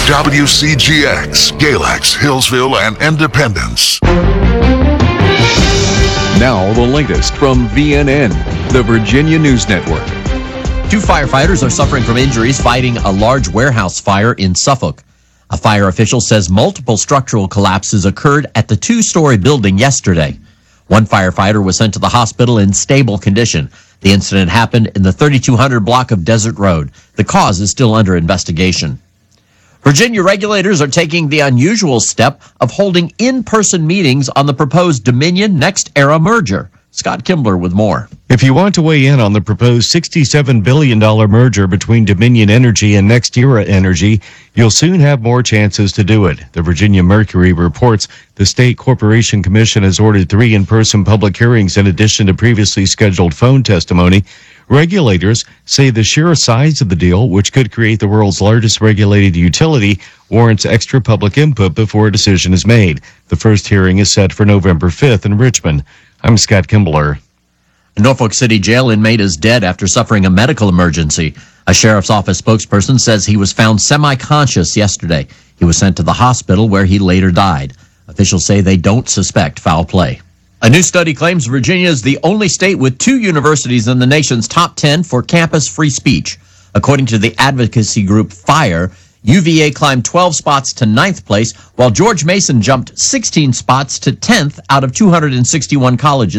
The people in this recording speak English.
WCGX, Galax, Hillsville, and Independence. Now the latest from VNN, the Virginia News Network. 2 firefighters are suffering from injuries fighting a large warehouse fire in Suffolk. A fire official says multiple structural collapses occurred at the 2-story building yesterday. One firefighter was sent to the hospital in stable condition. The incident happened in the 3200 block of Desert Road. The cause is still under investigation. Virginia regulators are taking the unusual step of holding in-person meetings on the proposed Dominion-NextEra merger. Scott Kimbler with more. If you want to weigh in on the proposed $67 billion merger between Dominion Energy and NextEra Energy, you'll soon have more chances to do it. The Virginia Mercury reports the State Corporation Commission has ordered 3 in-person public hearings in addition to previously scheduled phone testimony. Regulators say the sheer size of the deal, which could create the world's largest regulated utility, warrants extra public input before a decision is made. The first hearing is set for November 5th in Richmond. I'm Scott Kimbler. A Norfolk City jail inmate is dead after suffering a medical emergency. A sheriff's office spokesperson says he was found semi-conscious yesterday. He was sent to the hospital where he later died. Officials say they don't suspect foul play. A new study claims Virginia is the only state with 2 universities in the nation's top 10 for campus free speech. According to the advocacy group FIRE, UVA climbed 12 spots to 9th place, while George Mason jumped 16 spots to 10th out of 261 colleges.